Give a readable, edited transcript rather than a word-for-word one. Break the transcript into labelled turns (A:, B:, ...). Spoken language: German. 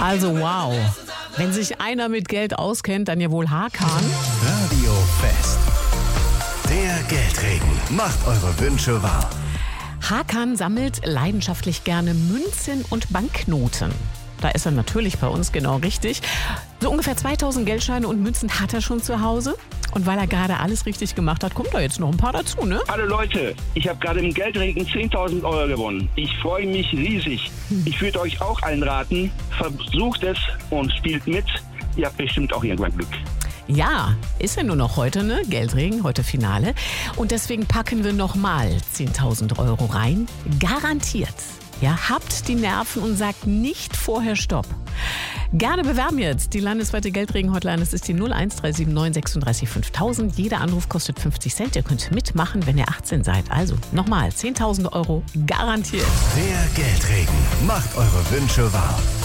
A: Also wow. Wenn sich einer mit Geld auskennt, dann ja wohl Hakan.
B: Radio Fest. Der Geldregen macht eure Wünsche wahr.
A: Hakan sammelt leidenschaftlich gerne Münzen und Banknoten. Da ist er natürlich bei uns genau richtig. So ungefähr 2000 Geldscheine und Münzen hat er schon zu Hause. Und weil er gerade alles richtig gemacht hat, kommt da jetzt noch ein paar dazu, ne?
C: Hallo Leute, ich habe gerade im Geldregen 10.000 Euro gewonnen. Ich freue mich riesig. Ich würde euch auch einraten, versucht es und spielt mit. Ihr habt bestimmt auch irgendwann Glück.
A: Ja, ist ja nur noch heute, ne? Geldregen, heute Finale. Und deswegen packen wir nochmal 10.000 Euro rein. Garantiert. Ja, habt die Nerven und sagt nicht vorher Stopp. Gerne bewerben jetzt die landesweite Geldregen-Hotline. Das ist die 01379 36 5000. Jeder Anruf kostet 50 Cent. Ihr könnt mitmachen, wenn ihr 18 seid. Also nochmal 10.000 Euro garantiert.
B: Der Geldregen macht eure Wünsche wahr.